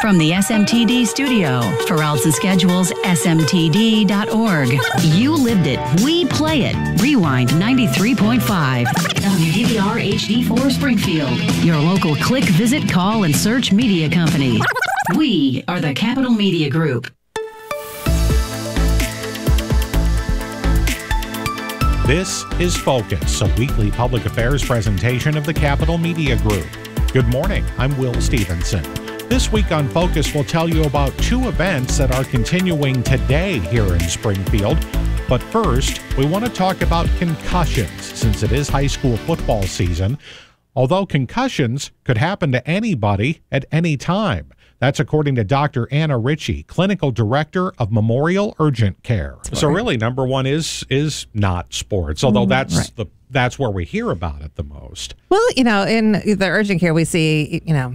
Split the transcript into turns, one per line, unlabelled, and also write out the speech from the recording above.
From the SMTD studio, for routes and schedules, smtd.org. You lived it. We play it. Rewind 93.5. WDVR HD4 Springfield. Your local click, visit, call, and search media company. We are the Capital Media Group.
This is Focus, a weekly public affairs presentation of the Capital Media Group. Good morning, I'm Will Stevenson. This week on Focus, we'll tell you about two events that are continuing today here in Springfield. But first, we want to talk about concussions, since it is high school football season. Although concussions could happen to anybody at any time. That's according to Dr. Anna Ritchie, Clinical Director of Memorial Urgent Care. So really, number one is not sports, although that's where we hear about it the most.
Well, in the urgent care, we see,